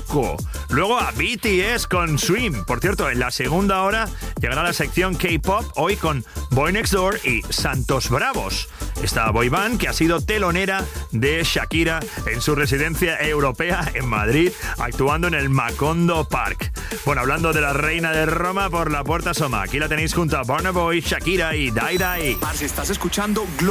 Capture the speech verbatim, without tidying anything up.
Jungkook. Luego a B T S con Swim. Por cierto, en la segunda hora llegará la sección K-pop, hoy con Boy Next Door y Santos Bravos. Esta boyband que ha sido telonera de Shakira en su residencia europea en Madrid, actuando en el Macondo Park. Bueno, hablando de la reina de Roma, por la puerta asoma. Aquí la tenéis junto a Burna Boy, Shakira y Dai Dai. Parce, estás escuchando